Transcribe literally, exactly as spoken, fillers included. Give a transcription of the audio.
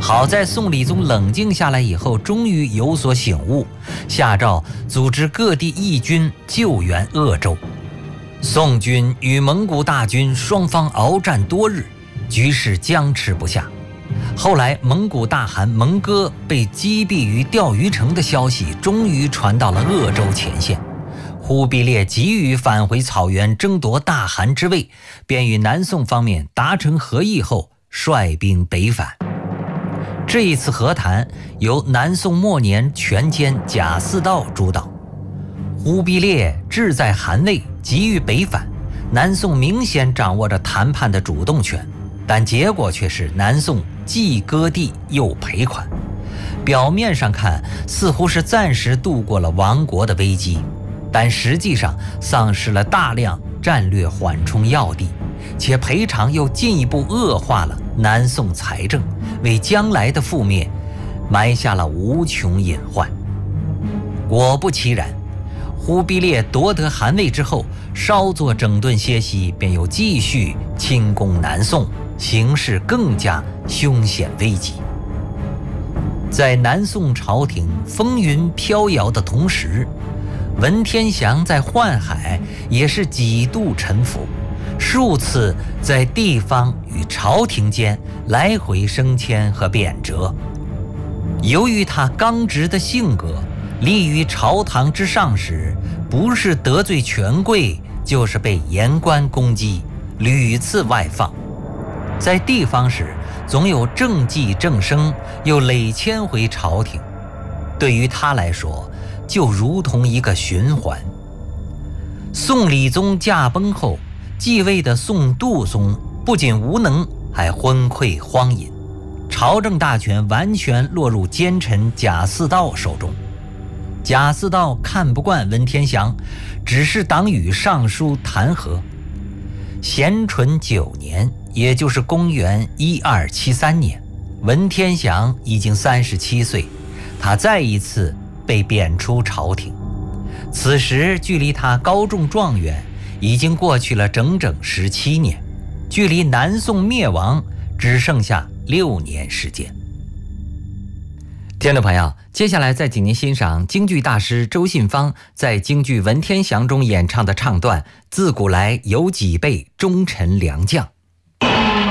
好在宋理宗冷静下来以后，终于有所醒悟，下诏组织各地义军救援鄂州。宋军与蒙古大军双方鏖战多日，局势僵持不下。后来蒙古大汗蒙哥被击毙于钓鱼城的消息终于传到了鄂州前线。忽必烈急于返回草原争夺大汗之位，便与南宋方面达成和议后率兵北返。这一次和谈由南宋末年权奸贾似道主导。忽必烈志在汗位，急于北返，南宋明显掌握着谈判的主动权，但结果却是南宋既割地又赔款。表面上看似乎是暂时度过了亡国的危机，但实际上丧失了大量战略缓冲要地，且赔偿又进一步恶化了南宋财政，为将来的覆灭埋下了无穷隐患。果不其然，忽必烈夺得汗位之后，稍作整顿歇息，便又继续侵攻南宋，形势更加凶险危急。在南宋朝廷风云飘摇的同时，文天祥在宦海也是几度沉浮，数次在地方与朝廷间来回升迁和贬谪。由于他刚直的性格，立于朝堂之上时，不是得罪权贵，就是被言官攻击，屡次外放。在地方时，总有政绩正升，又累迁回朝廷。对于他来说，就如同一个循环。宋理宗驾崩后，继位的宋度宗不仅无能，还昏聩荒淫，朝政大权完全落入奸臣贾似道手中。贾似道看不惯文天祥，只是党羽上书弹劾。咸淳九年，也就是公元一二七三年，文天祥已经三十七岁，他再一次被贬出朝廷。此时距离他高中状元已经过去了整整十七年，距离南宋灭亡只剩下六年时间。听众朋友，接下来再请您欣赏京剧大师周信芳在京剧《文天祥》中演唱的唱段《自古来有几辈忠臣良将》。